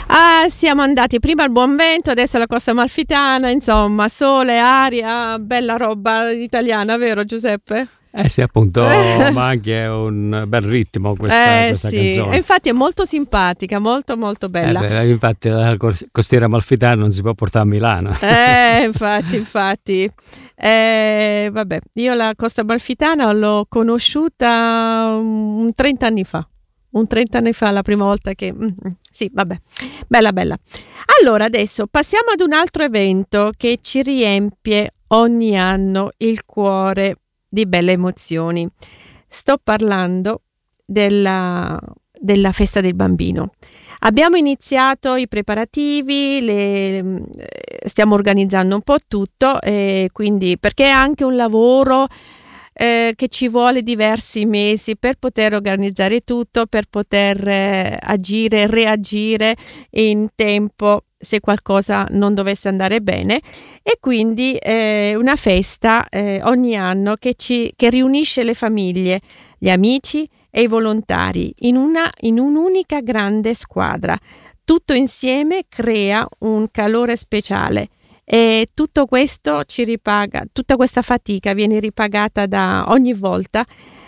Siamo andati prima al Buon Vento, adesso alla Costa Amalfitana, insomma, sole, aria, bella roba italiana, vero Giuseppe? Sì, appunto, ma anche un bel ritmo questa sì. canzone. E infatti è molto simpatica, molto molto bella. Infatti la costiera amalfitana non si può portare a Milano. Infatti. Vabbè, io la Costa Amalfitana l'ho conosciuta 30 anni fa. 30 anni fa la prima volta che... Sì, vabbè, bella. Allora, adesso passiamo ad un altro evento che ci riempie ogni anno il cuore di belle emozioni. Sto parlando della festa del bambino. Abbiamo iniziato i preparativi, stiamo organizzando un po' tutto, quindi perché è anche un lavoro che ci vuole diversi mesi per poter organizzare tutto, per poter agire, reagire in tempo se qualcosa non dovesse andare bene, e quindi una festa ogni anno che riunisce le famiglie, gli amici e i volontari in un'unica grande squadra. Tutto insieme crea un calore speciale. E tutto questo ci ripaga, tutta questa fatica viene ripagata ogni volta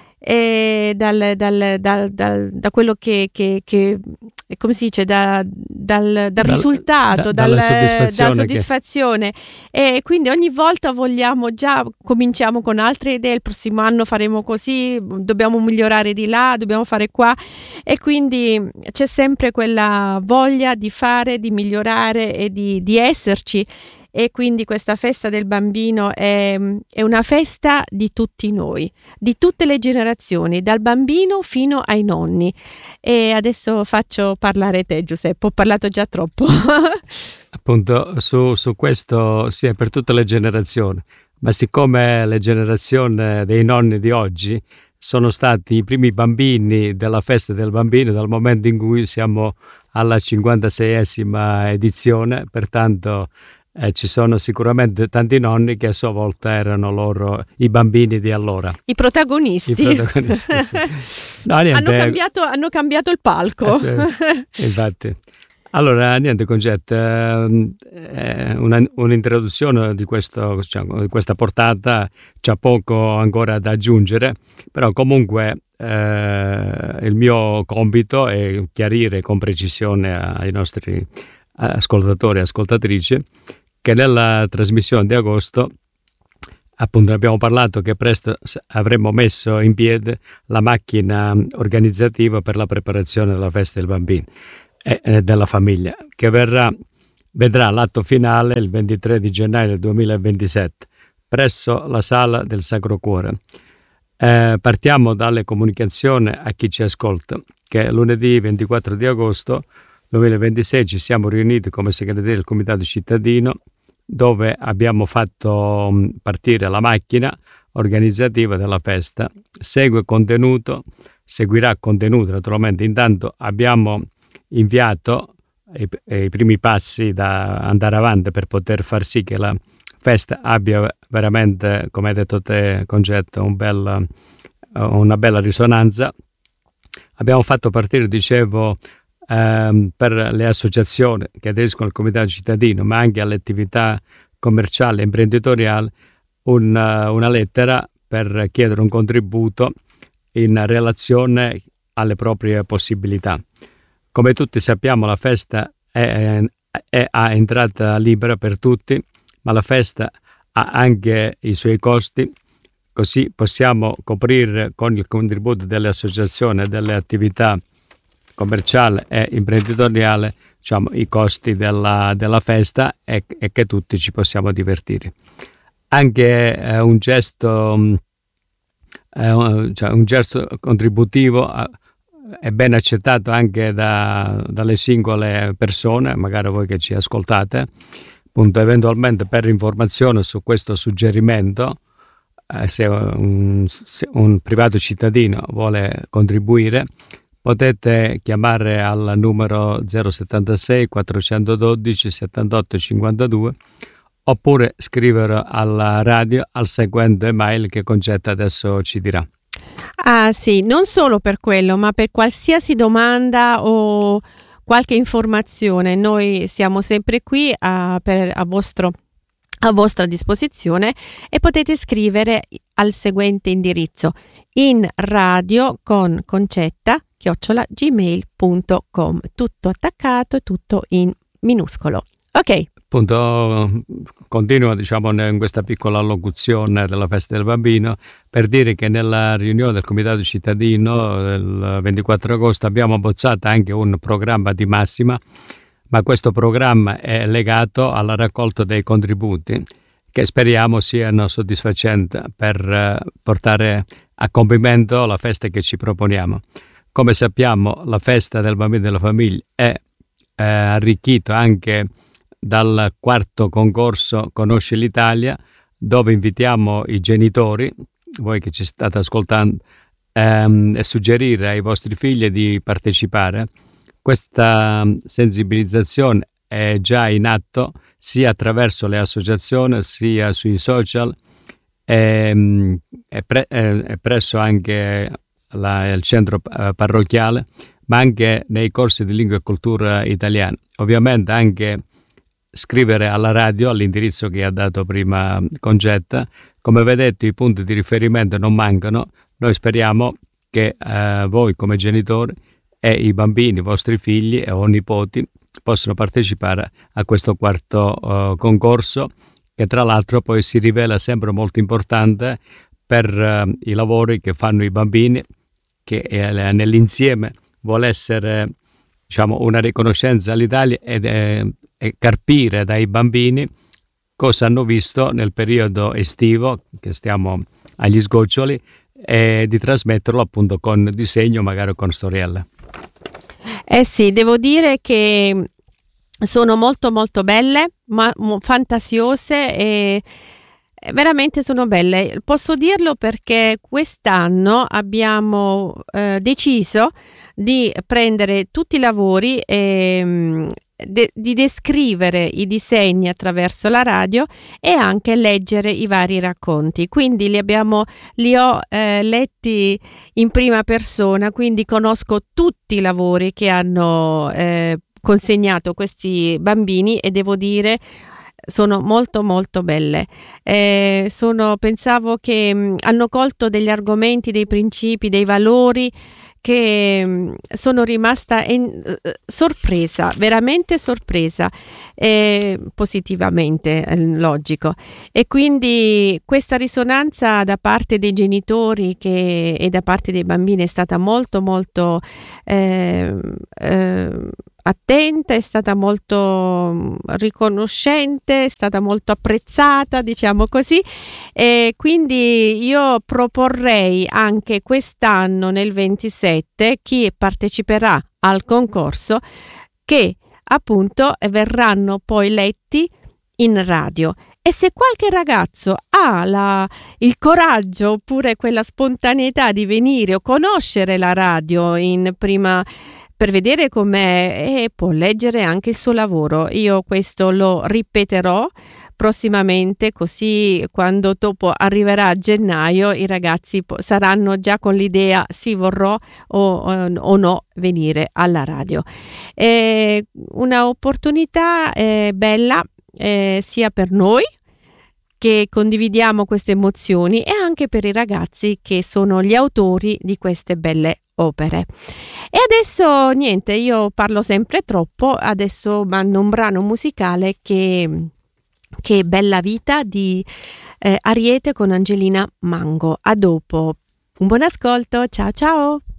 da quello che come si dice, dal risultato, dalla soddisfazione. E quindi ogni volta cominciamo con altre idee, il prossimo anno faremo così, dobbiamo migliorare di là, dobbiamo fare qua, e quindi c'è sempre quella voglia di fare, di migliorare e di esserci. E quindi questa festa del bambino è una festa di tutti noi, di tutte le generazioni, dal bambino fino ai nonni. E adesso faccio parlare te, Giuseppe, ho parlato già troppo. Appunto, su questo sì, è per tutte le generazioni, ma siccome le generazioni dei nonni di oggi sono stati i primi bambini della festa del bambino, dal momento in cui siamo alla 56esima edizione, pertanto ci sono sicuramente tanti nonni che a sua volta erano loro i bambini di allora. I protagonisti. Sì. No, hanno cambiato il palco. Sì, infatti. Allora, niente, Concetta, un'introduzione di questa portata, c'è poco ancora da aggiungere, però comunque il mio compito è chiarire con precisione ai nostri ascoltatori e ascoltatrici che nella trasmissione di agosto appunto abbiamo parlato che presto avremmo messo in piedi la macchina organizzativa per la preparazione della festa del bambino e della famiglia, che vedrà l'atto finale il 23 di gennaio del 2027 presso la Sala del Sacro Cuore. Partiamo dalle comunicazioni a chi ci ascolta, che lunedì 24 di agosto 2026 ci siamo riuniti come segretari del Comitato Cittadino, dove abbiamo fatto partire la macchina organizzativa della festa. Seguirà contenuto naturalmente. Intanto abbiamo inviato i primi passi da andare avanti per poter far sì che la festa abbia veramente, come hai detto te, Concetto, una bella risonanza. Abbiamo fatto partire, dicevo, per le associazioni che aderiscono al Comitato Cittadino, ma anche alle attività commerciali e imprenditoriali, una lettera per chiedere un contributo in relazione alle proprie possibilità. Come tutti sappiamo, la festa è a entrata libera per tutti, ma la festa ha anche i suoi costi, così possiamo coprire con il contributo delle associazioni e delle attività commerciale e imprenditoriale, diciamo, i costi della festa e che tutti ci possiamo divertire. Anche un gesto contributivo è ben accettato anche dalle singole persone, magari voi che ci ascoltate, appunto, eventualmente per informazione su questo suggerimento, se un privato cittadino vuole contribuire, potete chiamare al numero 076 412 78 52 oppure scrivere alla radio al seguente mail che Concetta adesso ci dirà. Ah sì, non solo per quello, ma per qualsiasi domanda o qualche informazione, noi siamo sempre qui a vostra disposizione, e potete scrivere al seguente indirizzo: in radio con concetta@gmail.com, tutto attaccato e tutto in minuscolo. Ok. Appunto, continuo in questa piccola allocuzione della festa del bambino per dire che nella riunione del Comitato Cittadino del 24 agosto abbiamo abbozzato anche un programma di massima, ma questo programma è legato alla raccolta dei contributi che speriamo siano soddisfacenti per portare a compimento la festa che ci proponiamo. Come sappiamo, la festa del bambino e della famiglia è arricchita anche dal quarto concorso Conosci l'Italia, dove invitiamo i genitori, voi che ci state ascoltando, e suggerire ai vostri figli di partecipare. Questa sensibilizzazione è già in atto sia attraverso le associazioni sia sui social e presso anche il centro parrocchiale, ma anche nei corsi di lingua e cultura italiana. Ovviamente anche scrivere alla radio all'indirizzo che ha dato prima Concetta. Come vedete, i punti di riferimento non mancano. Noi speriamo che voi come genitori e i bambini, i vostri figli o nipoti possano partecipare a questo quarto concorso, che tra l'altro poi si rivela sempre molto importante per i lavori che fanno i bambini, che nell'insieme vuole essere una riconoscenza all'Italia e capire dai bambini cosa hanno visto nel periodo estivo, che stiamo agli sgoccioli, e di trasmetterlo appunto con disegno, magari con storielle. Sì, devo dire che sono molto molto belle, ma fantasiose, e veramente sono belle. Posso dirlo perché quest'anno abbiamo deciso di prendere tutti i lavori e di descrivere i disegni attraverso la radio e anche leggere i vari racconti. Quindi li ho letti in prima persona, quindi conosco tutti i lavori che hanno consegnato questi bambini, e devo dire sono molto molto belle. Pensavo che hanno colto degli argomenti, dei principi, dei valori, che sono rimasta sorpresa, veramente sorpresa, positivamente, logico. E quindi questa risonanza da parte dei genitori e da parte dei bambini è stata molto molto attenta, è stata molto riconoscente, è stata molto apprezzata, diciamo così, e quindi io proporrei anche quest'anno, nel 27, chi parteciperà al concorso, che appunto verranno poi letti in radio. E se qualche ragazzo ha il coraggio oppure quella spontaneità di venire o conoscere la radio in prima per vedere com'è, e può leggere anche il suo lavoro. Io questo lo ripeterò prossimamente, così quando dopo arriverà a gennaio i ragazzi saranno già con l'idea sì, vorrò o no venire alla radio. È una opportunità bella, sia per noi che condividiamo queste emozioni e anche per i ragazzi che sono gli autori di queste belle opere. E adesso niente, io parlo sempre troppo, adesso mando un brano musicale che è Bella Vita di Ariete con Angelina Mango. A dopo, un buon ascolto, ciao ciao!